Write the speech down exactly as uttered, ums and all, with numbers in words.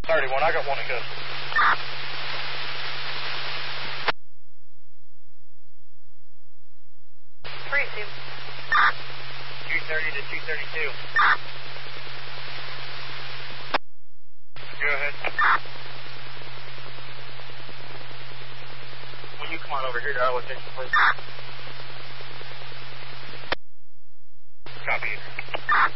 thirty-one, I got one in custody. three two. two thirty to two thirty-two. Go ahead. Will you come on over here to our location, please? Copy it.